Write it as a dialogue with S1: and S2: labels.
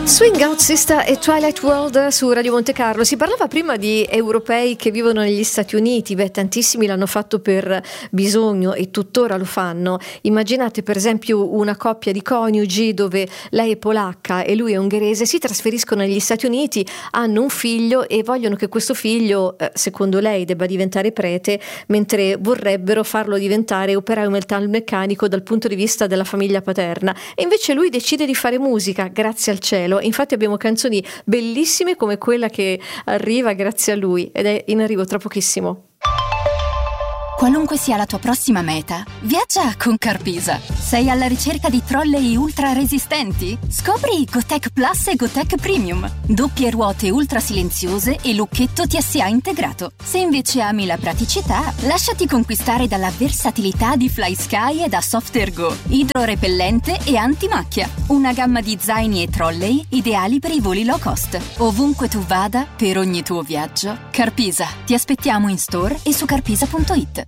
S1: Swing Out Sister e Twilight World su Radio Monte Carlo. Si parlava prima di europei che vivono negli Stati Uniti. Beh, tantissimi l'hanno fatto per bisogno e tuttora lo fanno. Immaginate per esempio una coppia di coniugi dove lei è polacca e lui è ungherese, si trasferiscono negli Stati Uniti, hanno un figlio e vogliono che questo figlio, secondo lei, debba diventare prete, mentre vorrebbero farlo diventare operaio metalmeccanico dal punto di vista della famiglia paterna. E invece lui decide di fare musica, grazie al cielo. Infatti abbiamo canzoni bellissime come quella che arriva grazie a lui ed è in arrivo tra pochissimo.
S2: Qualunque sia la tua prossima meta, viaggia con Carpisa. Sei alla ricerca di trolley ultra resistenti? Scopri Gotec Plus e Gotec Premium. Doppie ruote ultra silenziose e lucchetto TSA integrato. Se invece ami la praticità, lasciati conquistare dalla versatilità di FlySky e da Softergo, idrorepellente e antimacchia. Una gamma di zaini e trolley ideali per i voli low cost. Ovunque tu vada, per ogni tuo viaggio, Carpisa. Ti aspettiamo in store e su carpisa.it.